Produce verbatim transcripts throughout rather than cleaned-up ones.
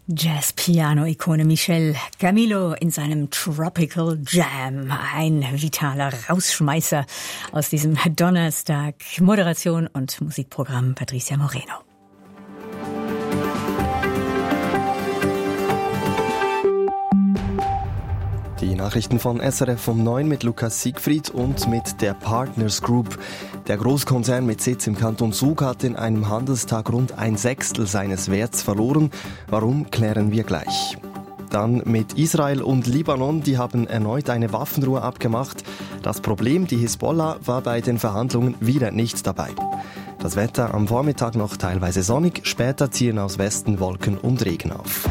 Jazz-Piano-Ikone Michel Camilo in seinem Tropical Jam. Ein vitaler Rausschmeißer aus diesem Donnerstag. Moderation und Musikprogramm Patricia Moreno. Die Nachrichten von S R F um neun mit Lukas Siegfried und mit der Partners Group. Der Großkonzern mit Sitz im Kanton Zug hat in einem Handelstag rund ein Sechstel seines Werts verloren. Warum, klären wir gleich. Dann mit Israel und Libanon, die haben erneut eine Waffenruhe abgemacht. Das Problem, die Hisbollah war bei den Verhandlungen wieder nicht dabei. Das Wetter am Vormittag noch teilweise sonnig, später ziehen aus Westen Wolken und Regen auf.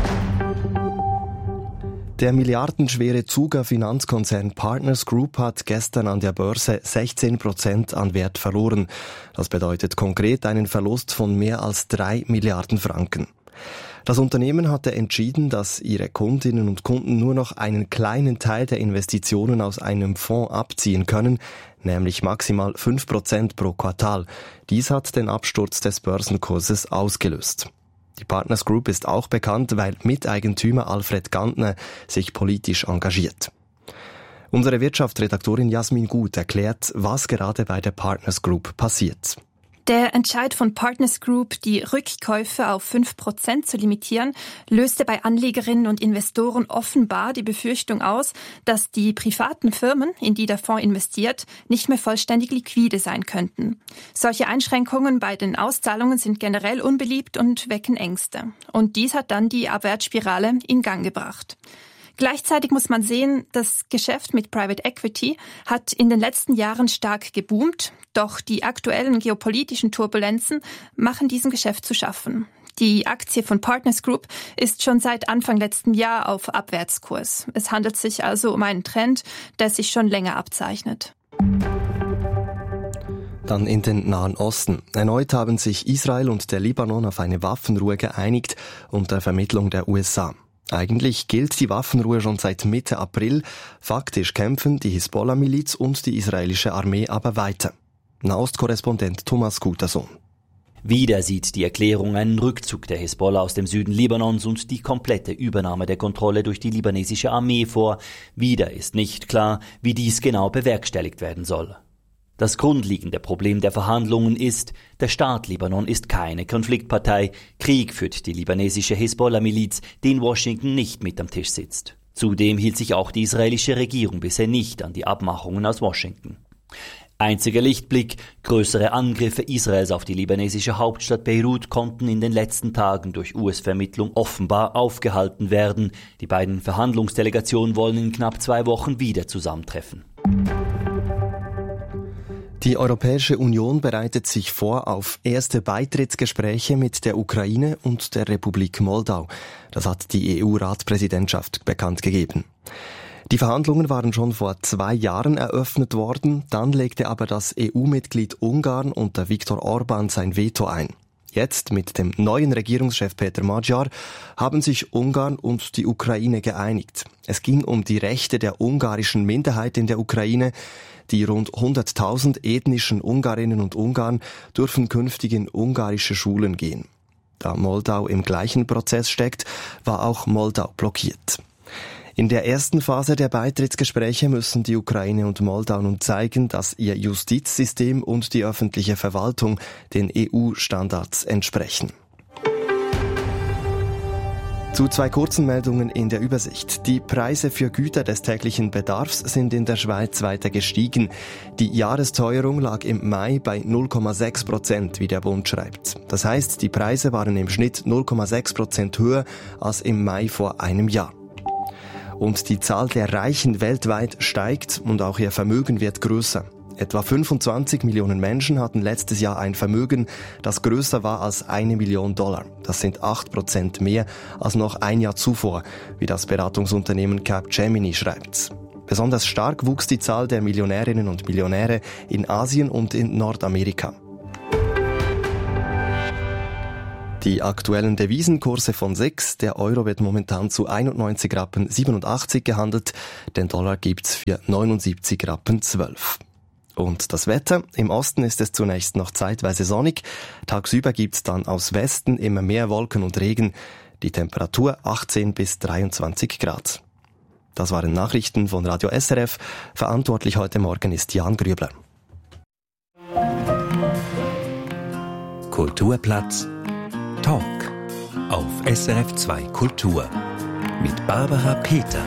Der milliardenschwere Zuger Finanzkonzern Partners Group hat gestern an der Börse sechzehn Prozent an Wert verloren. Das bedeutet konkret einen Verlust von mehr als drei Milliarden Franken. Das Unternehmen hatte entschieden, dass ihre Kundinnen und Kunden nur noch einen kleinen Teil der Investitionen aus einem Fonds abziehen können, nämlich maximal fünf Prozent pro Quartal. Dies hat den Absturz des Börsenkurses ausgelöst. Die Partners Group ist auch bekannt, weil Miteigentümer Alfred Gantner sich politisch engagiert. Unsere Wirtschaftsredaktorin Jasmin Gut erklärt, was gerade bei der Partners Group passiert. Der Entscheid von Partners Group, die Rückkäufe auf fünf Prozent zu limitieren, löste bei Anlegerinnen und Investoren offenbar die Befürchtung aus, dass die privaten Firmen, in die der Fonds investiert, nicht mehr vollständig liquide sein könnten. Solche Einschränkungen bei den Auszahlungen sind generell unbeliebt und wecken Ängste. Und dies hat dann die Abwärtsspirale in Gang gebracht. Gleichzeitig muss man sehen, das Geschäft mit Private Equity hat in den letzten Jahren stark geboomt, doch die aktuellen geopolitischen Turbulenzen machen diesem Geschäft zu schaffen. Die Aktie von Partners Group ist schon seit Anfang letzten Jahr auf Abwärtskurs. Es handelt sich also um einen Trend, der sich schon länger abzeichnet. Dann in den Nahen Osten. Erneut haben sich Israel und der Libanon auf eine Waffenruhe geeinigt unter Vermittlung der U S A. Eigentlich gilt die Waffenruhe schon seit Mitte April. Faktisch kämpfen die Hisbollah-Miliz und die israelische Armee aber weiter. Nahostkorrespondent Thomas Gutersohn. Wieder sieht die Erklärung einen Rückzug der Hisbollah aus dem Süden Libanons und die komplette Übernahme der Kontrolle durch die libanesische Armee vor. Wieder ist nicht klar, wie dies genau bewerkstelligt werden soll. Das grundlegende Problem der Verhandlungen ist, der Staat Libanon ist keine Konfliktpartei. Krieg führt die libanesische Hisbollah-Miliz, die in Washington nicht mit am Tisch sitzt. Zudem hielt sich auch die israelische Regierung bisher nicht an die Abmachungen aus Washington. Einziger Lichtblick: größere Angriffe Israels auf die libanesische Hauptstadt Beirut konnten in den letzten Tagen durch U S-Vermittlung offenbar aufgehalten werden. Die beiden Verhandlungsdelegationen wollen in knapp zwei Wochen wieder zusammentreffen. Die Europäische Union bereitet sich vor auf erste Beitrittsgespräche mit der Ukraine und der Republik Moldau. Das hat die E U-Ratspräsidentschaft bekannt gegeben. Die Verhandlungen waren schon vor zwei Jahren eröffnet worden, dann legte aber das E U-Mitglied Ungarn unter Viktor Orban sein Veto ein. Jetzt, mit dem neuen Regierungschef Peter Magyar, haben sich Ungarn und die Ukraine geeinigt. Es ging um die Rechte der ungarischen Minderheit in der Ukraine. Die rund hunderttausend ethnischen Ungarinnen und Ungarn dürfen künftig in ungarische Schulen gehen. Da Moldau im gleichen Prozess steckt, war auch Moldau blockiert. In der ersten Phase der Beitrittsgespräche müssen die Ukraine und Moldau nun zeigen, dass ihr Justizsystem und die öffentliche Verwaltung den E U-Standards entsprechen. Zu zwei kurzen Meldungen in der Übersicht. Die Preise für Güter des täglichen Bedarfs sind in der Schweiz weiter gestiegen. Die Jahresteuerung lag im Mai bei null Komma sechs Prozent, wie der Bund schreibt. Das heißt, die Preise waren im Schnitt null Komma sechs Prozent höher als im Mai vor einem Jahr. Und die Zahl der Reichen weltweit steigt und auch ihr Vermögen wird größer. Etwa fünfundzwanzig Millionen Menschen hatten letztes Jahr ein Vermögen, das größer war als eine Million Dollar. Das sind acht Prozent mehr als noch ein Jahr zuvor, wie das Beratungsunternehmen Capgemini schreibt. Besonders stark wuchs die Zahl der Millionärinnen und Millionäre in Asien und in Nordamerika. Die aktuellen Devisenkurse von S I X, der Euro wird momentan zu einundneunzig Rappen siebenundachtzig gehandelt, den Dollar gibt's für neunundsiebzig Rappen zwölf. Und das Wetter: Im Osten ist es zunächst noch zeitweise sonnig. Tagsüber gibt's dann aus Westen immer mehr Wolken und Regen. Die Temperatur achtzehn bis dreiundzwanzig Grad. Das waren Nachrichten von Radio S R F. Verantwortlich heute Morgen ist Jan Grübler. Kulturplatz Talk auf S R F zwei Kultur mit Barbara Peter.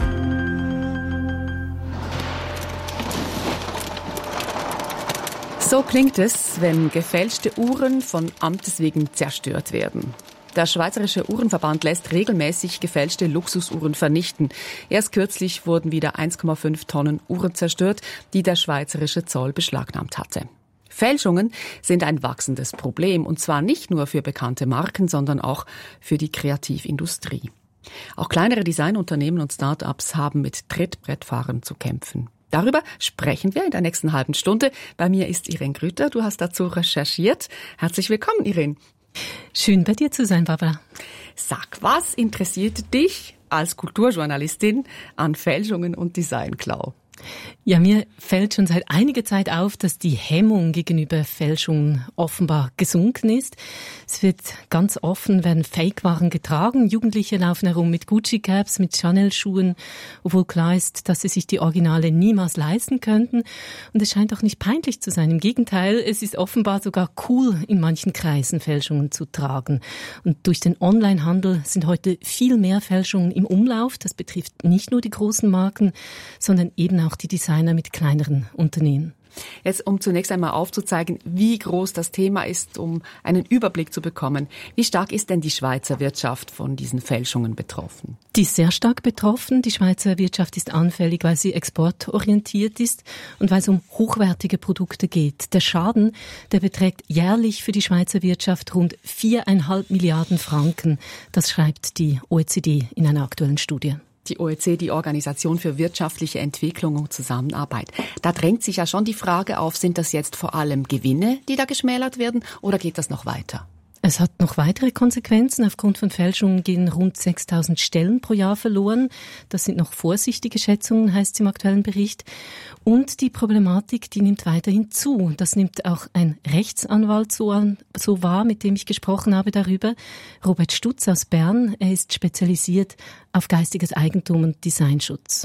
So klingt es, wenn gefälschte Uhren von Amtes wegen zerstört werden. Der Schweizerische Uhrenverband lässt regelmäßig gefälschte Luxusuhren vernichten. Erst kürzlich wurden wieder eins Komma fünf Tonnen Uhren zerstört, die der schweizerische Zoll beschlagnahmt hatte. Fälschungen sind ein wachsendes Problem, und zwar nicht nur für bekannte Marken, sondern auch für die Kreativindustrie. Auch kleinere Designunternehmen und Start-ups haben mit Trittbrettfahrern zu kämpfen. Darüber sprechen wir in der nächsten halben Stunde. Bei mir ist Irene Grüter. Du hast dazu recherchiert. Herzlich willkommen, Irene. Schön, bei dir zu sein, Barbara. Sag, was interessiert dich als Kulturjournalistin an Fälschungen und Designklau? Ja, mir fällt schon seit einiger Zeit auf, dass die Hemmung gegenüber Fälschungen offenbar gesunken ist. Es wird ganz offen, werden Fake-Waren getragen. Jugendliche laufen herum mit Gucci-Caps, mit Chanel-Schuhen, obwohl klar ist, dass sie sich die Originale niemals leisten könnten. Und es scheint auch nicht peinlich zu sein. Im Gegenteil, es ist offenbar sogar cool, in manchen Kreisen Fälschungen zu tragen. Und durch den Onlinehandel sind heute viel mehr Fälschungen im Umlauf. Das betrifft nicht nur die großen Marken, sondern eben auch die Designer mit kleineren Unternehmen. Jetzt, um zunächst einmal aufzuzeigen, wie groß das Thema ist, um einen Überblick zu bekommen. Wie stark ist denn die Schweizer Wirtschaft von diesen Fälschungen betroffen? Die ist sehr stark betroffen. Die Schweizer Wirtschaft ist anfällig, weil sie exportorientiert ist und weil es um hochwertige Produkte geht. Der Schaden, der beträgt jährlich für die Schweizer Wirtschaft rund viereinhalb Milliarden Franken. Das schreibt die O E C D in einer aktuellen Studie. Die O E C D, die Organisation für wirtschaftliche Entwicklung und Zusammenarbeit. Da drängt sich ja schon die Frage auf, sind das jetzt vor allem Gewinne, die da geschmälert werden, oder geht das noch weiter? Es hat noch weitere Konsequenzen. Aufgrund von Fälschungen gehen rund sechstausend Stellen pro Jahr verloren. Das sind noch vorsichtige Schätzungen, heißt es im aktuellen Bericht. Und die Problematik, die nimmt weiterhin zu. Das nimmt auch ein Rechtsanwalt so, an, so wahr, mit dem ich gesprochen habe darüber. Robert Stutz aus Bern. Er ist spezialisiert auf geistiges Eigentum und Designschutz.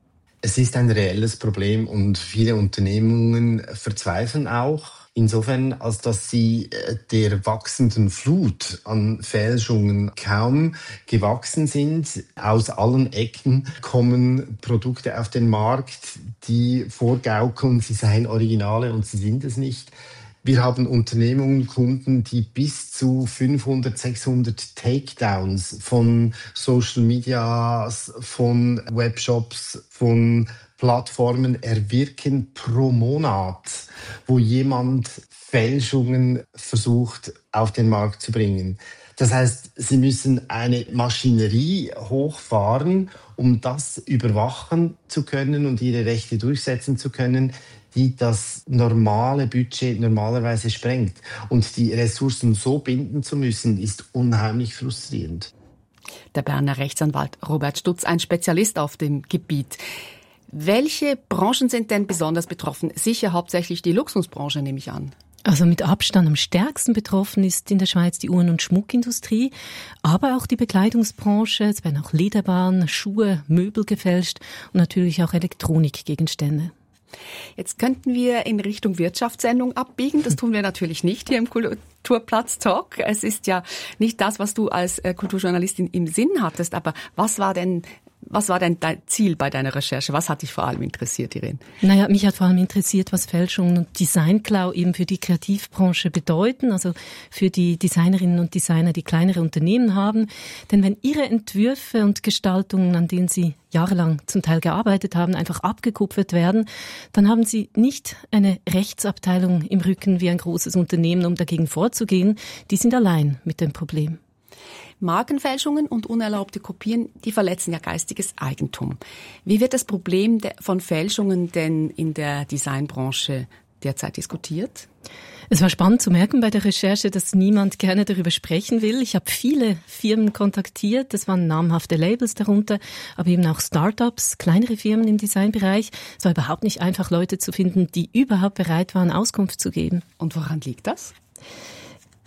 Es ist ein reelles Problem und viele Unternehmungen verzweifeln auch. Insofern, als dass sie der wachsenden Flut an Fälschungen kaum gewachsen sind. Aus allen Ecken kommen Produkte auf den Markt, die vorgaukeln, sie seien Originale und sie sind es nicht. Wir haben Unternehmungen, Kunden, die bis zu fünfhundert, sechshundert Takedowns von Social Medias, von Webshops, von Plattformen erwirken pro Monat, wo jemand Fälschungen versucht auf den Markt zu bringen. Das heißt, sie müssen eine Maschinerie hochfahren, um das überwachen zu können und ihre Rechte durchsetzen zu können, die das normale Budget normalerweise sprengt. Und die Ressourcen so binden zu müssen, ist unheimlich frustrierend. Der Berner Rechtsanwalt Robert Stutz, ein Spezialist auf dem Gebiet. Welche Branchen sind denn besonders betroffen? Sicher hauptsächlich die Luxusbranche, nehme ich an. Also mit Abstand am stärksten betroffen ist in der Schweiz die Uhren- und Schmuckindustrie, aber auch die Bekleidungsbranche. Es werden auch Lederwaren, Schuhe, Möbel gefälscht und natürlich auch Elektronikgegenstände. Jetzt könnten wir in Richtung Wirtschaftssendung abbiegen. Das tun wir natürlich nicht hier im Kulturplatz Talk. Es ist ja nicht das, was du als Kulturjournalistin im Sinn hattest. Aber was war denn Was war denn dein Ziel bei deiner Recherche? Was hat dich vor allem interessiert, Irene? Naja, mich hat vor allem interessiert, was Fälschungen und Designklau eben für die Kreativbranche bedeuten, also für die Designerinnen und Designer, die kleinere Unternehmen haben. Denn wenn ihre Entwürfe und Gestaltungen, an denen sie jahrelang zum Teil gearbeitet haben, einfach abgekupfert werden, dann haben sie nicht eine Rechtsabteilung im Rücken wie ein großes Unternehmen, um dagegen vorzugehen. Die sind allein mit dem Problem. Markenfälschungen und unerlaubte Kopien, die verletzen ja geistiges Eigentum. Wie wird das Problem von Fälschungen denn in der Designbranche derzeit diskutiert? Es war spannend zu merken bei der Recherche, dass niemand gerne darüber sprechen will. Ich habe viele Firmen kontaktiert, das waren namhafte Labels darunter, aber eben auch Start-ups, kleinere Firmen im Designbereich. Es war überhaupt nicht einfach, Leute zu finden, die überhaupt bereit waren, Auskunft zu geben. Und woran liegt das?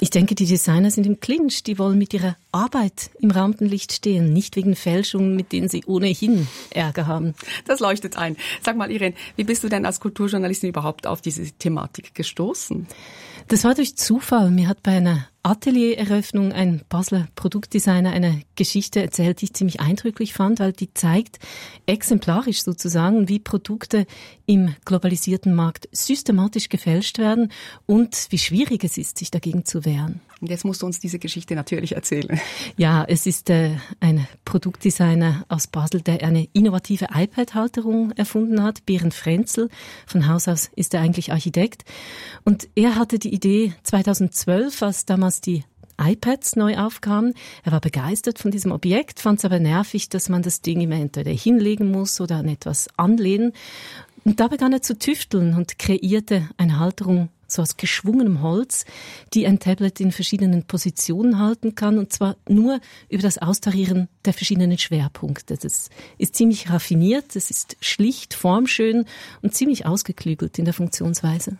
Ich denke, die Designer sind im Clinch. Die wollen mit ihrer Arbeit im Rampenlicht stehen, nicht wegen Fälschungen, mit denen sie ohnehin Ärger haben. Das leuchtet ein. Sag mal, Irene, wie bist du denn als Kulturjournalistin überhaupt auf diese Thematik gestoßen? Das war durch Zufall. Mir hat bei einer Ateliereröffnung ein Basler Produktdesigner eine Geschichte erzählt, die ich ziemlich eindrücklich fand, weil die zeigt exemplarisch sozusagen, wie Produkte im globalisierten Markt systematisch gefälscht werden und wie schwierig es ist, sich dagegen zu wehren. Und jetzt musst du uns diese Geschichte natürlich erzählen. Ja, es ist äh, ein Produktdesigner aus Basel, der eine innovative iPad-Halterung erfunden hat, Berend Frenzel. Von Haus aus ist er eigentlich Architekt. Und er hatte die Idee zweitausendzwölf, als damals die iPads neu aufkamen. Er war begeistert von diesem Objekt, fand es aber nervig, dass man das Ding immer entweder hinlegen muss oder an etwas anlehnen. Und da begann er zu tüfteln und kreierte eine Halterung so aus geschwungenem Holz, die ein Tablet in verschiedenen Positionen halten kann, und zwar nur über das Austarieren der verschiedenen Schwerpunkte. Das ist ziemlich raffiniert, es ist schlicht, formschön und ziemlich ausgeklügelt in der Funktionsweise.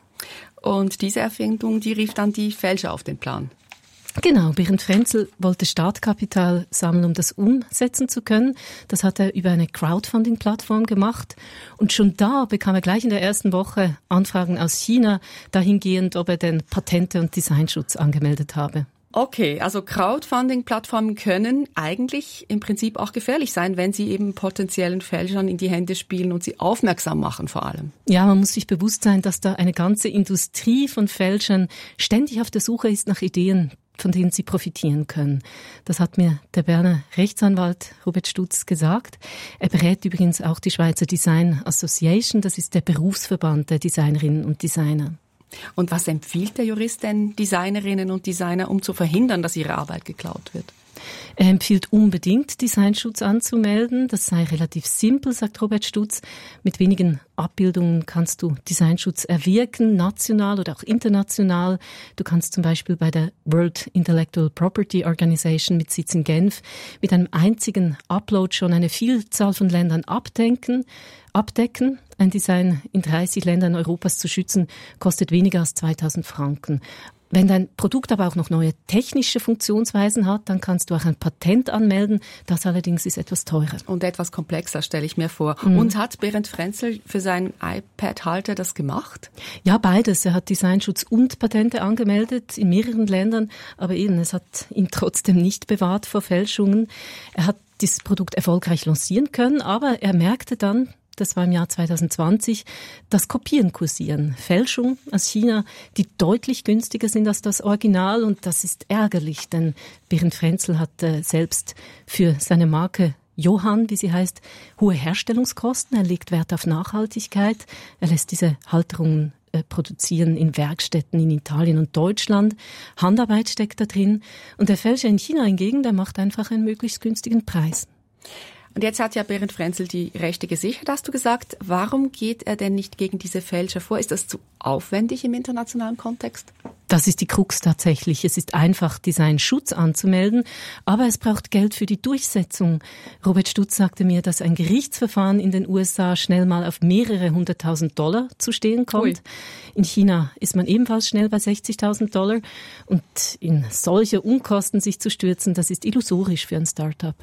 Und diese Erfindung, die rief dann die Fälscher auf den Plan. Genau, Berend Frenzel wollte Startkapital sammeln, um das umsetzen zu können. Das hat er über eine Crowdfunding-Plattform gemacht. Und schon da bekam er gleich in der ersten Woche Anfragen aus China, dahingehend, ob er denn Patente und Designschutz angemeldet habe. Okay, also Crowdfunding-Plattformen können eigentlich im Prinzip auch gefährlich sein, wenn sie eben potenziellen Fälschern in die Hände spielen und sie aufmerksam machen vor allem. Ja, man muss sich bewusst sein, dass da eine ganze Industrie von Fälschern ständig auf der Suche ist nach Ideen, von denen sie profitieren können. Das hat mir der Berner Rechtsanwalt Robert Stutz gesagt. Er berät übrigens auch die Schweizer Design Association, das ist der Berufsverband der Designerinnen und Designer. Und was empfiehlt der Jurist denn Designerinnen und Designer, um zu verhindern, dass ihre Arbeit geklaut wird? Er empfiehlt unbedingt, Designschutz anzumelden. Das sei relativ simpel, sagt Robert Stutz. Mit wenigen Abbildungen kannst du Designschutz erwirken, national oder auch international. Du kannst zum Beispiel bei der World Intellectual Property Organization mit Sitz in Genf mit einem einzigen Upload schon eine Vielzahl von Ländern abdenken, abdecken. Ein Design in dreißig Ländern Europas zu schützen, kostet weniger als zweitausend Franken. Wenn dein Produkt aber auch noch neue technische Funktionsweisen hat, dann kannst du auch ein Patent anmelden. Das allerdings ist etwas teurer. Und etwas komplexer, stelle ich mir vor. Mhm. Und hat Berend Frenzel für seinen iPad-Halter das gemacht? Ja, beides. Er hat Designschutz und Patente angemeldet in mehreren Ländern. Aber eben, es hat ihn trotzdem nicht bewahrt vor Fälschungen. Er hat dieses Produkt erfolgreich lancieren können, aber er merkte dann, das war im Jahr zweitausendzwanzig, dass Kopien kursieren. Fälschungen aus China, die deutlich günstiger sind als das Original, und das ist ärgerlich, denn Berend Frenzel hat äh, selbst für seine Marke Johann, wie sie heißt, hohe Herstellungskosten. Er legt Wert auf Nachhaltigkeit. Er lässt diese Halterungen äh, produzieren in Werkstätten in Italien und Deutschland. Handarbeit steckt da drin. Und der Fälscher in China hingegen, der macht einfach einen möglichst günstigen Preis. Und jetzt hat ja Berend Frenzel die Rechte gesichert, hast du gesagt. Warum geht er denn nicht gegen diese Fälscher vor? Ist das zu aufwendig im internationalen Kontext? Das ist die Krux tatsächlich. Es ist einfach, Designschutz anzumelden, aber es braucht Geld für die Durchsetzung. Robert Stutz sagte mir, dass ein Gerichtsverfahren in den U S A schnell mal auf mehrere hunderttausend Dollar zu stehen kommt. Ui. In China ist man ebenfalls schnell bei sechzigtausend Dollar. Und in solche Unkosten sich zu stürzen, das ist illusorisch für ein Start-up.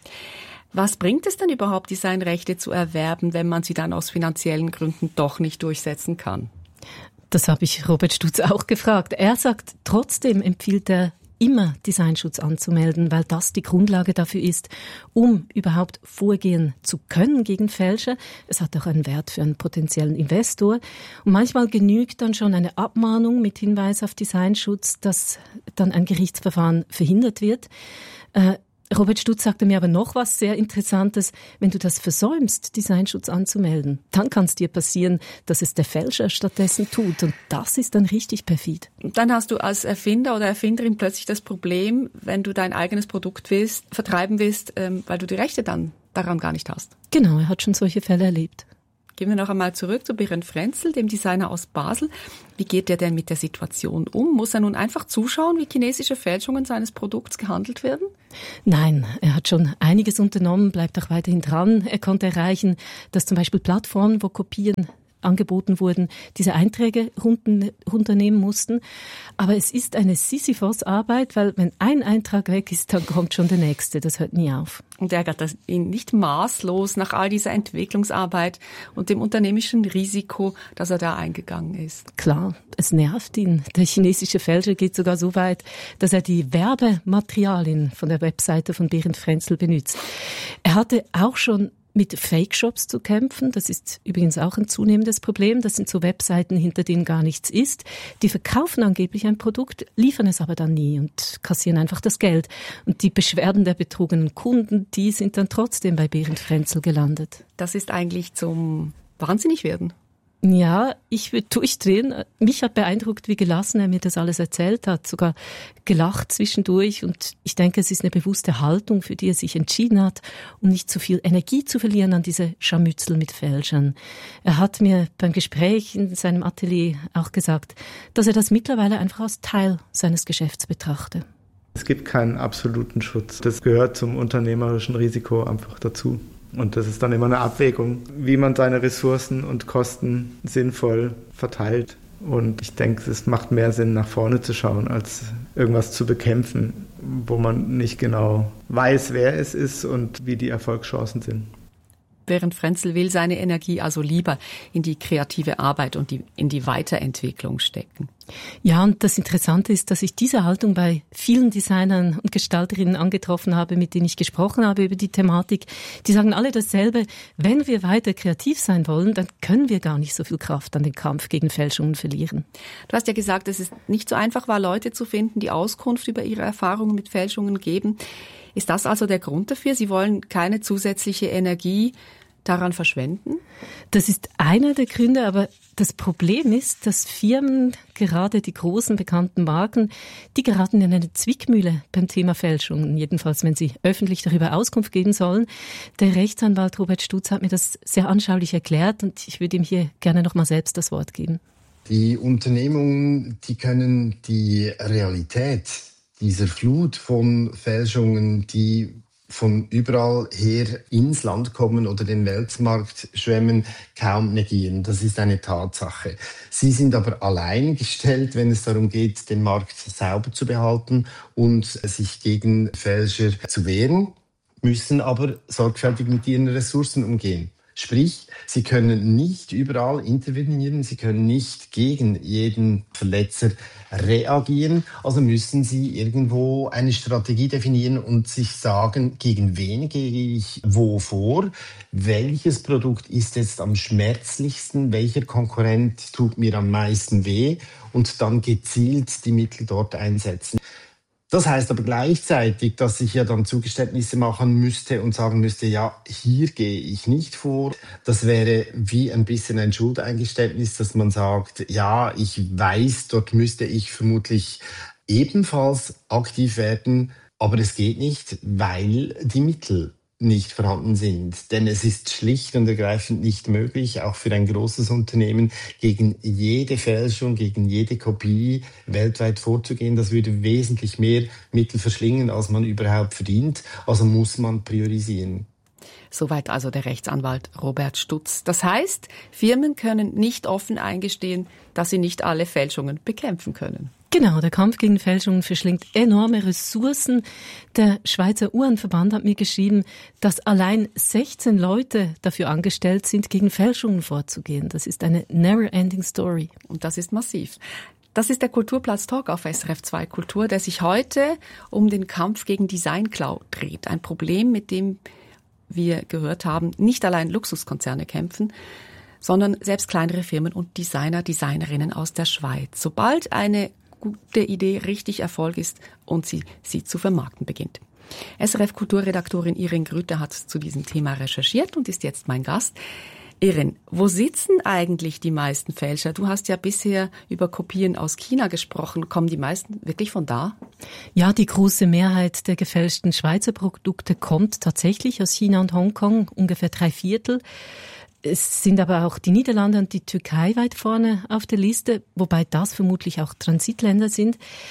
Was bringt es denn überhaupt, Designrechte zu erwerben, wenn man sie dann aus finanziellen Gründen doch nicht durchsetzen kann? Das habe ich Robert Stutz auch gefragt. Er sagt, trotzdem empfiehlt er immer, Designschutz anzumelden, weil das die Grundlage dafür ist, um überhaupt vorgehen zu können gegen Fälscher. Es hat auch einen Wert für einen potenziellen Investor. Und manchmal genügt dann schon eine Abmahnung mit Hinweis auf Designschutz, dass dann ein Gerichtsverfahren verhindert wird. Äh, Robert Stutz sagte mir aber noch was sehr Interessantes. Wenn du das versäumst, Designschutz anzumelden, dann kann es dir passieren, dass es der Fälscher stattdessen tut. Und das ist dann richtig perfid. Dann hast du als Erfinder oder Erfinderin plötzlich das Problem, wenn du dein eigenes Produkt willst, vertreiben willst, ähm, weil du die Rechte dann daran gar nicht hast. Genau, er hat schon solche Fälle erlebt. Gehen wir noch einmal zurück zu Berend Frenzel, dem Designer aus Basel. Wie geht er denn mit der Situation um? Muss er nun einfach zuschauen, wie chinesische Fälschungen seines Produkts gehandelt werden? Nein, er hat schon einiges unternommen, bleibt auch weiterhin dran. Er konnte erreichen, dass zum Beispiel Plattformen, wo Kopien angeboten wurden, diese Einträge runternehmen mussten. Aber es ist eine Sisyphos-Arbeit, weil wenn ein Eintrag weg ist, dann kommt schon der nächste. Das hört nie auf. Und ärgert das ihn nicht maßlos nach all dieser Entwicklungsarbeit und dem unternehmerischen Risiko, dass er da eingegangen ist? Klar, es nervt ihn. Der chinesische Fälscher geht sogar so weit, dass er die Werbematerialien von der Webseite von Berend Frenzel benutzt. Er hatte auch schon mit Fake-Shops zu kämpfen. Das ist übrigens auch ein zunehmendes Problem. Das sind so Webseiten, hinter denen gar nichts ist. Die verkaufen angeblich ein Produkt, liefern es aber dann nie und kassieren einfach das Geld. Und die Beschwerden der betrogenen Kunden, die sind dann trotzdem bei Berend Frenzel gelandet. Das ist eigentlich zum Wahnsinnigwerden. Ja, ich würde durchdrehen. Mich hat beeindruckt, wie gelassen er mir das alles erzählt hat, sogar gelacht zwischendurch. Und ich denke, es ist eine bewusste Haltung, für die er sich entschieden hat, um nicht zu viel Energie zu verlieren an diese Scharmützel mit Fälschern. Er hat mir beim Gespräch in seinem Atelier auch gesagt, dass er das mittlerweile einfach als Teil seines Geschäfts betrachte. Es gibt keinen absoluten Schutz. Das gehört zum unternehmerischen Risiko einfach dazu. Und das ist dann immer eine Abwägung, wie man seine Ressourcen und Kosten sinnvoll verteilt. Und ich denke, es macht mehr Sinn, nach vorne zu schauen, als irgendwas zu bekämpfen, wo man nicht genau weiß, wer es ist und wie die Erfolgschancen sind. Berend Frenzel will seine Energie also lieber in die kreative Arbeit und die, in die Weiterentwicklung stecken. Ja, und das Interessante ist, dass ich diese Haltung bei vielen Designern und Gestalterinnen angetroffen habe, mit denen ich gesprochen habe über die Thematik. Die sagen alle dasselbe: Wenn wir weiter kreativ sein wollen, dann können wir gar nicht so viel Kraft an den Kampf gegen Fälschungen verlieren. Du hast ja gesagt, dass es nicht so einfach war, Leute zu finden, die Auskunft über ihre Erfahrungen mit Fälschungen geben. Ist das also der Grund dafür? Sie wollen keine zusätzliche Energie daran verschwenden? Das ist einer der Gründe, aber das Problem ist, dass Firmen, gerade die großen bekannten Marken, die geraten in eine Zwickmühle beim Thema Fälschungen, jedenfalls wenn sie öffentlich darüber Auskunft geben sollen. Der Rechtsanwalt Robert Stutz hat mir das sehr anschaulich erklärt und ich würde ihm hier gerne noch mal selbst das Wort geben. Die Unternehmungen, die können die Realität dieser Flut von Fälschungen, die von überall her ins Land kommen oder den Weltmarkt schwemmen, kaum negieren. Das ist eine Tatsache. Sie sind aber allein gestellt, wenn es darum geht, den Markt sauber zu behalten und sich gegen Fälscher zu wehren, müssen aber sorgfältig mit ihren Ressourcen umgehen. Sprich, sie können nicht überall intervenieren, sie können nicht gegen jeden Verletzer reagieren, also müssen sie irgendwo eine Strategie definieren und sich sagen, gegen wen gehe ich wo vor, welches Produkt ist jetzt am schmerzlichsten, welcher Konkurrent tut mir am meisten weh und dann gezielt die Mittel dort einsetzen. Das heißt aber gleichzeitig, dass ich ja dann Zugeständnisse machen müsste und sagen müsste, ja, hier gehe ich nicht vor. Das wäre wie ein bisschen ein Schuldeingeständnis, dass man sagt, ja, ich weiß, dort müsste ich vermutlich ebenfalls aktiv werden, aber es geht nicht, weil die Mittel nicht vorhanden sind. Denn es ist schlicht und ergreifend nicht möglich, auch für ein großes Unternehmen, gegen jede Fälschung, gegen jede Kopie weltweit vorzugehen. Das würde wesentlich mehr Mittel verschlingen, als man überhaupt verdient. Also muss man priorisieren. Soweit also der Rechtsanwalt Robert Stutz. Das heißt, Firmen können nicht offen eingestehen, dass sie nicht alle Fälschungen bekämpfen können. Genau, der Kampf gegen Fälschungen verschlingt enorme Ressourcen. Der Schweizer Uhrenverband hat mir geschrieben, dass allein sechzehn Leute dafür angestellt sind, gegen Fälschungen vorzugehen. Das ist eine never-ending story. Und das ist massiv. Das ist der Kulturplatz Talk auf S R F zwei Kultur, der sich heute um den Kampf gegen Designklau dreht. Ein Problem, mit dem wir gehört haben, nicht allein Luxuskonzerne kämpfen, sondern selbst kleinere Firmen und Designer, Designerinnen aus der Schweiz. Sobald eine gute Idee richtig Erfolg ist und sie sie zu vermarkten beginnt. S R F-Kulturredaktorin Irin Grüter hat zu diesem Thema recherchiert und ist jetzt mein Gast. Irin, wo sitzen eigentlich die meisten Fälscher? Du hast ja bisher über Kopien aus China gesprochen. Kommen die meisten wirklich von da? Ja, die große Mehrheit der gefälschten Schweizer Produkte kommt tatsächlich aus China und Hongkong, ungefähr drei Viertel. Es sind aber auch die Niederlande und die Türkei weit vorne auf der Liste, wobei das vermutlich auch Transitländer sind.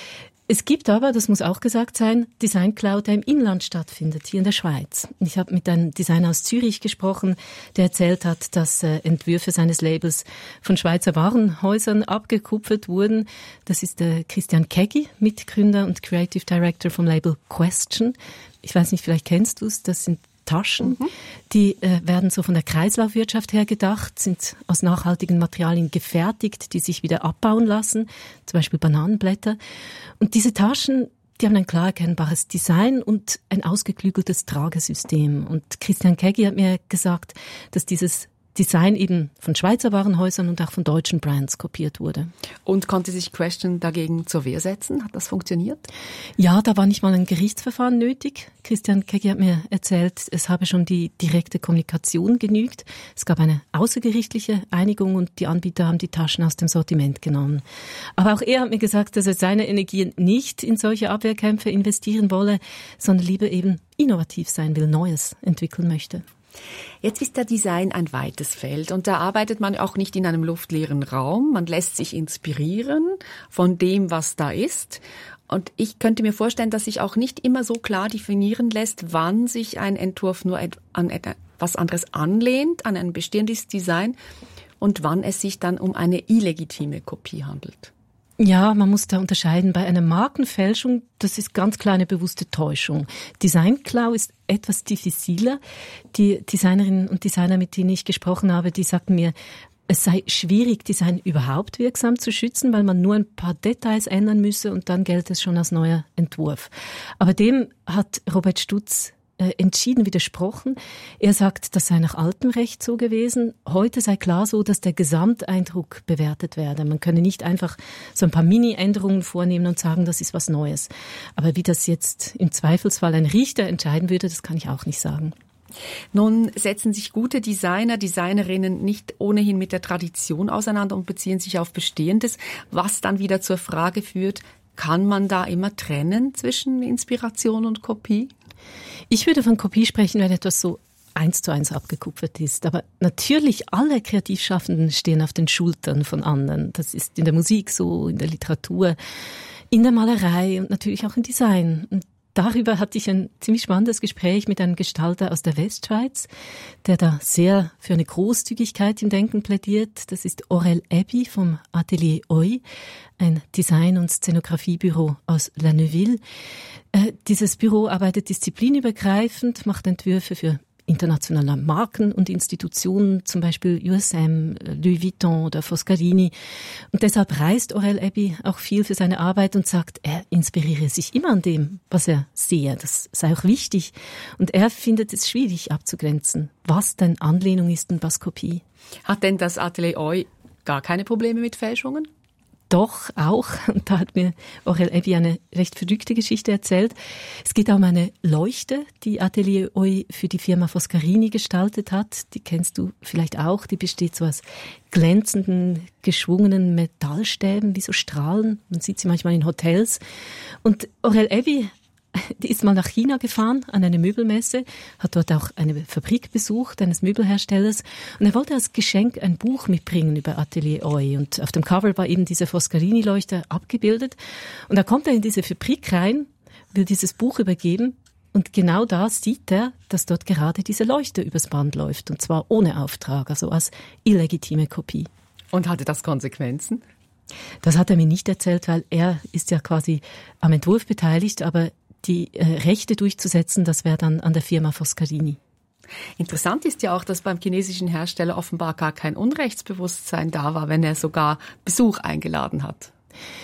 Es gibt aber, das muss auch gesagt sein, Designklau, der im Inland stattfindet, hier in der Schweiz. Ich habe mit einem Designer aus Zürich gesprochen, der erzählt hat, dass äh, Entwürfe seines Labels von Schweizer Warenhäusern abgekupfert wurden. Das ist der Christian Keggi, Mitgründer und Creative Director vom Label Question. Ich weiß nicht, vielleicht kennst du es, das sind Taschen, mhm. die äh, werden so von der Kreislaufwirtschaft her gedacht, sind aus nachhaltigen Materialien gefertigt, die sich wieder abbauen lassen, zum Beispiel Bananenblätter. Und diese Taschen, die haben ein klar erkennbares Design und ein ausgeklügeltes Tragesystem. Und Christian Keggi hat mir gesagt, dass dieses Design eben von Schweizer Warenhäusern und auch von deutschen Brands kopiert wurde. Und konnte sich Question dagegen zur Wehr setzen? Hat das funktioniert? Ja, da war nicht mal ein Gerichtsverfahren nötig. Christian Keggi hat mir erzählt, es habe schon die direkte Kommunikation genügt. Es gab eine außergerichtliche Einigung und die Anbieter haben die Taschen aus dem Sortiment genommen. Aber auch er hat mir gesagt, dass er seine Energien nicht in solche Abwehrkämpfe investieren wolle, sondern lieber eben innovativ sein will, Neues entwickeln möchte. Jetzt ist der Design ein weites Feld und da arbeitet man auch nicht in einem luftleeren Raum. Man lässt sich inspirieren von dem, was da ist. Und ich könnte mir vorstellen, dass sich auch nicht immer so klar definieren lässt, wann sich ein Entwurf nur an etwas anderes anlehnt, an ein bestehendes Design und wann es sich dann um eine illegitime Kopie handelt. Ja, man muss da unterscheiden. Bei einer Markenfälschung, das ist ganz klar eine bewusste Täuschung. Designklau ist etwas diffiziler. Die Designerinnen und Designer, mit denen ich gesprochen habe, die sagten mir, es sei schwierig, Design überhaupt wirksam zu schützen, weil man nur ein paar Details ändern müsse und dann gelte es schon als neuer Entwurf. Aber dem hat Robert Stutz entschieden widersprochen. Er sagt, das sei nach altem Recht so gewesen. Heute sei klar so, dass der Gesamteindruck bewertet werde. Man könne nicht einfach so ein paar Mini-Änderungen vornehmen und sagen, das ist was Neues. Aber wie das jetzt im Zweifelsfall ein Richter entscheiden würde, das kann ich auch nicht sagen. Nun setzen sich gute Designer, Designerinnen nicht ohnehin mit der Tradition auseinander und beziehen sich auf Bestehendes, was dann wieder zur Frage führt, kann man da immer trennen zwischen Inspiration und Kopie? Ich würde von Kopie sprechen, wenn etwas so eins zu eins abgekupfert ist. Aber natürlich, alle Kreativschaffenden stehen auf den Schultern von anderen. Das ist in der Musik so, in der Literatur, in der Malerei und natürlich auch im Design. Und darüber hatte ich ein ziemlich spannendes Gespräch mit einem Gestalter aus der Westschweiz, der da sehr für eine Großzügigkeit im Denken plädiert. Das ist Aurel Ebi vom Atelier Oi, ein Design- und Szenografiebüro aus La Neuville. Äh, dieses Büro arbeitet disziplinübergreifend, macht Entwürfe für internationale Marken und Institutionen, zum Beispiel U S M, Louis Vuitton oder Foscarini. Und deshalb reist Aurel Ebi auch viel für seine Arbeit und sagt, er inspiriere sich immer an dem, was er sehe. Das sei auch wichtig. Und er findet es schwierig abzugrenzen, was denn Anlehnung ist und was Kopie. Hat denn das Atelier Oi gar keine Probleme mit Fälschungen? Doch, auch. Und da hat mir Aurel Ebi eine recht verrückte Geschichte erzählt. Es geht um eine Leuchte, die Atelier Oi für die Firma Foscarini gestaltet hat. Die kennst du vielleicht auch. Die besteht so aus glänzenden, geschwungenen Metallstäben, wie so Strahlen. Man sieht sie manchmal in Hotels. Und Aurel Ebi, die ist mal nach China gefahren, an eine Möbelmesse, hat dort auch eine Fabrik besucht, eines Möbelherstellers. Und er wollte als Geschenk ein Buch mitbringen über Atelier Oi. Und auf dem Cover war eben diese Foscarini-Leuchte abgebildet. Und da kommt er in diese Fabrik rein, will dieses Buch übergeben. Und genau da sieht er, dass dort gerade diese Leuchte übers Band läuft. Und zwar ohne Auftrag, also als illegitime Kopie. Und hatte das Konsequenzen? Das hat er mir nicht erzählt, weil er ist ja quasi am Entwurf beteiligt, aber die äh, Rechte durchzusetzen, das wäre dann an der Firma Foscarini. Interessant ist ja auch, dass beim chinesischen Hersteller offenbar gar kein Unrechtsbewusstsein da war, wenn er sogar Besuch eingeladen hat.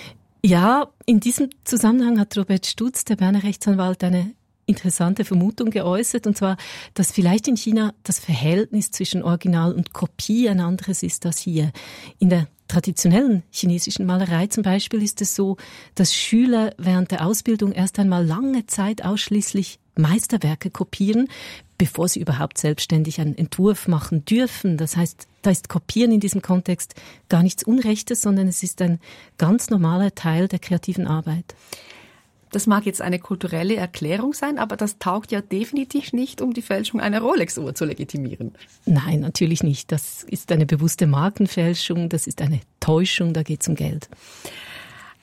Ja, in diesem Zusammenhang hat Robert Stutz, der Berner Rechtsanwalt, eine interessante Vermutung geäußert, und zwar, dass vielleicht in China das Verhältnis zwischen Original und Kopie ein anderes ist als hier. In der traditionellen chinesischen Malerei zum Beispiel ist es so, dass Schüler während der Ausbildung erst einmal lange Zeit ausschließlich Meisterwerke kopieren, bevor sie überhaupt selbstständig einen Entwurf machen dürfen. Das heißt, da ist Kopieren in diesem Kontext gar nichts Unrechtes, sondern es ist ein ganz normaler Teil der kreativen Arbeit. Das mag jetzt eine kulturelle Erklärung sein, aber das taugt ja definitiv nicht, um die Fälschung einer Rolex-Uhr zu legitimieren. Nein, natürlich nicht. Das ist eine bewusste Markenfälschung, das ist eine Täuschung, da geht es um Geld.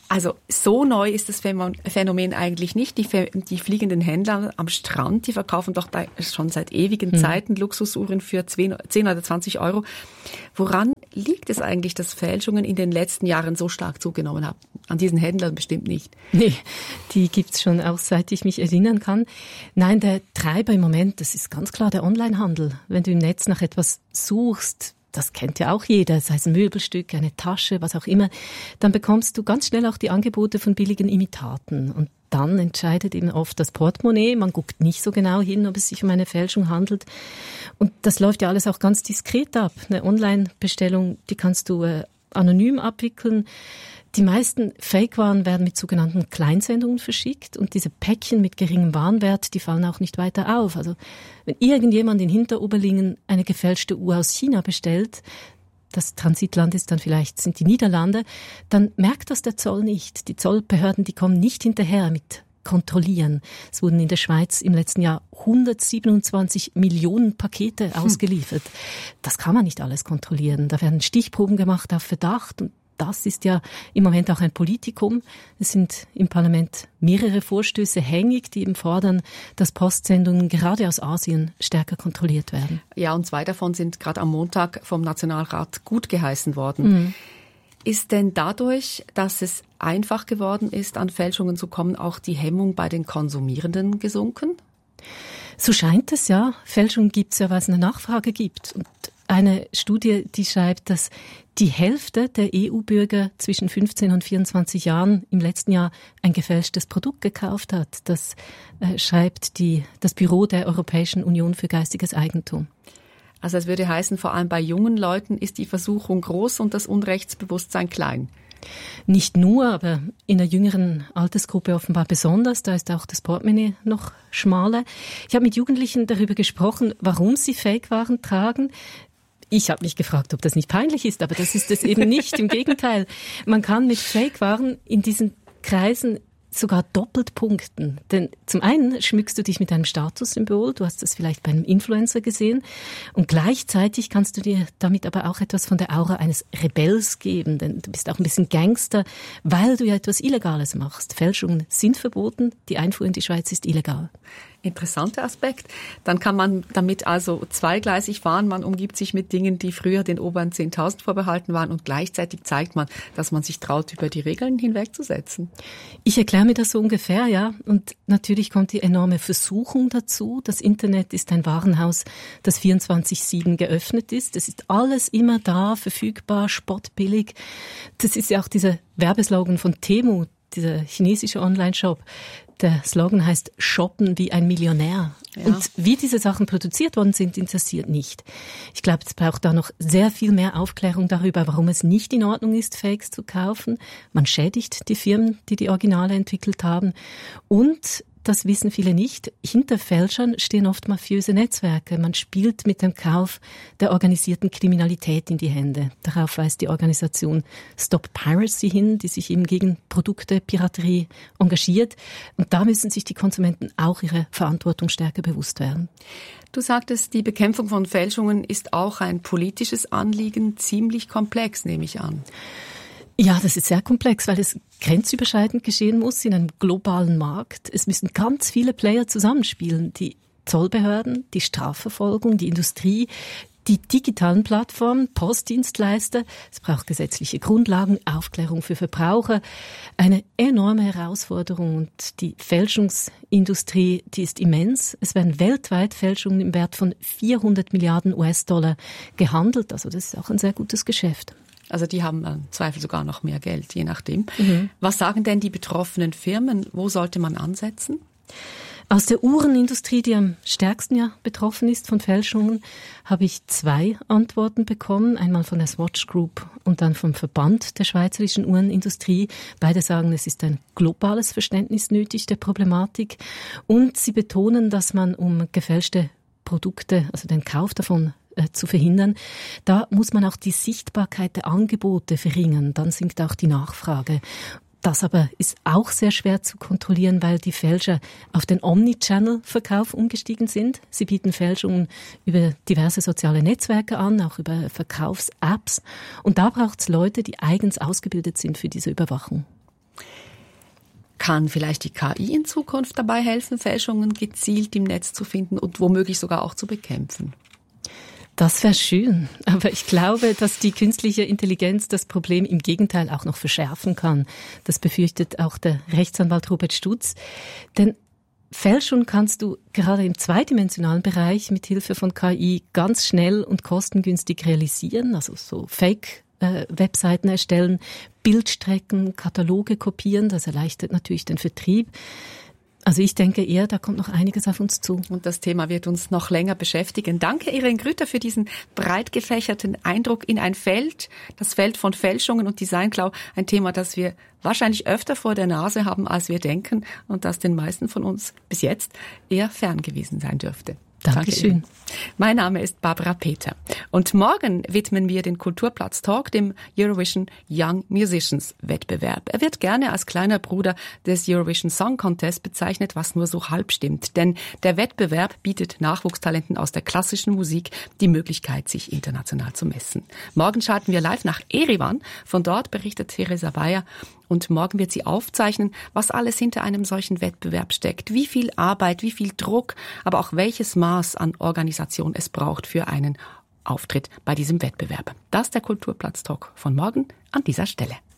Also so neu ist das Phänomen eigentlich nicht. Die, die fliegenden Händler am Strand, die verkaufen doch da schon seit ewigen mhm. Zeiten Luxusuhren für zehn oder zwanzig Euro. Woran liegt es eigentlich, dass Fälschungen in den letzten Jahren so stark zugenommen haben? An diesen Händlern bestimmt nicht. Nee, die gibt's schon auch, seit ich mich erinnern kann. Nein, der Treiber im Moment, das ist ganz klar der Onlinehandel. Wenn du im Netz nach etwas suchst, das kennt ja auch jeder, sei es ein Möbelstück, eine Tasche, was auch immer, dann bekommst du ganz schnell auch die Angebote von billigen Imitaten. Und dann entscheidet eben oft das Portemonnaie. Man guckt nicht so genau hin, ob es sich um eine Fälschung handelt. Und das läuft ja alles auch ganz diskret ab. Eine Online-Bestellung, die kannst du äh, anonym abwickeln. Die meisten Fake-Waren werden mit sogenannten Kleinsendungen verschickt und diese Päckchen mit geringem Warenwert, die fallen auch nicht weiter auf. Also wenn irgendjemand in Hinteroberlingen eine gefälschte Uhr aus China bestellt, das Transitland ist dann vielleicht, sind die Niederlande, dann merkt das der Zoll nicht. Die Zollbehörden, die kommen nicht hinterher mit Kontrollieren. Es wurden in der Schweiz im letzten Jahr hundertsiebenundzwanzig Millionen Pakete ausgeliefert. Das kann man nicht alles kontrollieren. Da werden Stichproben gemacht auf Verdacht und das ist ja im Moment auch ein Politikum. Es sind im Parlament mehrere Vorstöße hängig, die eben fordern, dass Postsendungen gerade aus Asien stärker kontrolliert werden. Ja, und zwei davon sind gerade am Montag vom Nationalrat gut geheißen worden. Mhm. Ist denn dadurch, dass es einfach geworden ist, an Fälschungen zu kommen, auch die Hemmung bei den Konsumierenden gesunken? So scheint es, ja. Fälschungen gibt es ja, weil es eine Nachfrage gibt. Und eine Studie, die schreibt, dass die Hälfte der E U-Bürger zwischen fünfzehn und vierundzwanzig Jahren im letzten Jahr ein gefälschtes Produkt gekauft hat. Das äh, schreibt die, das Büro der Europäischen Union für geistiges Eigentum. Also es würde heißen, vor allem bei jungen Leuten ist die Versuchung groß und das Unrechtsbewusstsein klein. Nicht nur, aber in der jüngeren Altersgruppe offenbar besonders. Da ist auch das Portemonnaie noch schmaler. Ich habe mit Jugendlichen darüber gesprochen, warum sie Fake-Waren tragen. Ich habe mich gefragt, ob das nicht peinlich ist, aber das ist es eben nicht. Im Gegenteil, man kann mit Fake-Waren in diesen Kreisen sogar doppelt punkten. Denn zum einen schmückst du dich mit einem Statussymbol, du hast das vielleicht bei einem Influencer gesehen, und gleichzeitig kannst du dir damit aber auch etwas von der Aura eines Rebells geben, denn du bist auch ein bisschen Gangster, weil du ja etwas Illegales machst. Fälschungen sind verboten, die Einfuhr in die Schweiz ist illegal. Interessanter Aspekt. Dann kann man damit also zweigleisig fahren. Man umgibt sich mit Dingen, die früher den oberen zehntausend vorbehalten waren, und gleichzeitig zeigt man, dass man sich traut, über die Regeln hinwegzusetzen. Ich erkläre mir das so ungefähr, ja. Und natürlich kommt die enorme Versuchung dazu. Das Internet ist ein Warenhaus, das vierundzwanzig sieben geöffnet ist. Es ist alles immer da, verfügbar, spottbillig. Das ist ja auch dieser Werbeslogan von Temu, dieser chinesische Online-Shop. Der Slogan heißt "Shoppen wie ein Millionär". Ja. Und wie diese Sachen produziert worden sind, interessiert nicht. Ich glaube, es braucht da noch sehr viel mehr Aufklärung darüber, warum es nicht in Ordnung ist, Fakes zu kaufen. Man schädigt die Firmen, die die Originale entwickelt haben. Und das wissen viele nicht. Hinter Fälschern stehen oft mafiöse Netzwerke. Man spielt mit dem Kauf der organisierten Kriminalität in die Hände. Darauf weist die Organisation Stop Piracy hin, die sich eben gegen Produkte, Piraterie engagiert. Und da müssen sich die Konsumenten auch ihrer Verantwortung stärker bewusst werden. Du sagtest, die Bekämpfung von Fälschungen ist auch ein politisches Anliegen, ziemlich komplex, nehme ich an. Ja, das ist sehr komplex, weil es grenzüberschreitend geschehen muss in einem globalen Markt. Es müssen ganz viele Player zusammenspielen. Die Zollbehörden, die Strafverfolgung, die Industrie, die digitalen Plattformen, Postdienstleister. Es braucht gesetzliche Grundlagen, Aufklärung für Verbraucher. Eine enorme Herausforderung. Und die Fälschungsindustrie, die ist immens. Es werden weltweit Fälschungen im Wert von vierhundert Milliarden U S-Dollar gehandelt. Also das ist auch ein sehr gutes Geschäft. Also die haben im Zweifel sogar noch mehr Geld, je nachdem. Mhm. Was sagen denn die betroffenen Firmen? Wo sollte man ansetzen? Aus der Uhrenindustrie, die am stärksten ja betroffen ist von Fälschungen, habe ich zwei Antworten bekommen. Einmal von der Swatch Group und dann vom Verband der schweizerischen Uhrenindustrie. Beide sagen, es ist ein globales Verständnis nötig der Problematik. Und sie betonen, dass man um gefälschte Produkte, also den Kauf davon, zu verhindern, da muss man auch die Sichtbarkeit der Angebote verringern, dann sinkt auch die Nachfrage. Das aber ist auch sehr schwer zu kontrollieren, weil die Fälscher auf den Omnichannel-Verkauf umgestiegen sind. Sie bieten Fälschungen über diverse soziale Netzwerke an, auch über Verkaufs-Apps. Und da braucht es Leute, die eigens ausgebildet sind für diese Überwachung. Kann vielleicht die K I in Zukunft dabei helfen, Fälschungen gezielt im Netz zu finden und womöglich sogar auch zu bekämpfen? Das wäre schön, aber ich glaube, dass die künstliche Intelligenz das Problem im Gegenteil auch noch verschärfen kann. Das befürchtet auch der Rechtsanwalt Robert Stutz. Denn Fälschung kannst du gerade im zweidimensionalen Bereich mit Hilfe von K I ganz schnell und kostengünstig realisieren, also so Fake-Webseiten erstellen, Bildstrecken, Kataloge kopieren, das erleichtert natürlich den Vertrieb. Also ich denke eher, da kommt noch einiges auf uns zu. Und das Thema wird uns noch länger beschäftigen. Danke, Irene Grüter, für diesen breit gefächerten Eindruck in ein Feld, das Feld von Fälschungen und Designklau. Ein Thema, das wir wahrscheinlich öfter vor der Nase haben, als wir denken und das den meisten von uns bis jetzt eher fern gewesen sein dürfte. Dankeschön. Mein Name ist Barbara Peter. Und morgen widmen wir den Kulturplatz Talk dem Eurovision Young Musicians Wettbewerb. Er wird gerne als kleiner Bruder des Eurovision Song Contest bezeichnet, was nur so halb stimmt. Denn der Wettbewerb bietet Nachwuchstalenten aus der klassischen Musik die Möglichkeit, sich international zu messen. Morgen schalten wir live nach Erivan. Von dort berichtet Theresa Bayer. Und morgen wird sie aufzeichnen, was alles hinter einem solchen Wettbewerb steckt, wie viel Arbeit, wie viel Druck, aber auch welches Maß an Organisation es braucht für einen Auftritt bei diesem Wettbewerb. Das ist der Kulturplatz-Talk von morgen an dieser Stelle.